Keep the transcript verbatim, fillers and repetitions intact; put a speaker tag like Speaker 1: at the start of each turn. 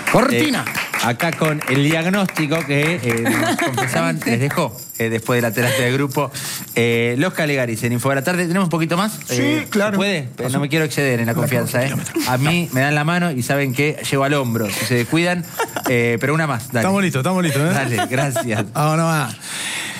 Speaker 1: Cortina.
Speaker 2: Eh, acá con el diagnóstico que eh, nos confesaban, les dejó eh, después de la terapia de grupo. Eh, los Calegaris en Info de la Tarde. ¿Tenemos un poquito más?
Speaker 1: Sí,
Speaker 2: eh,
Speaker 1: claro.
Speaker 2: ¿Se puede? Pero no me quiero exceder en la confianza. ¿eh? A mí me dan la mano y saben que llevo al hombro. Si se descuidan, eh, pero una más. Dale.
Speaker 1: Estamos listos, estamos listos. ¿eh?
Speaker 2: Dale, gracias.
Speaker 1: Ahora va.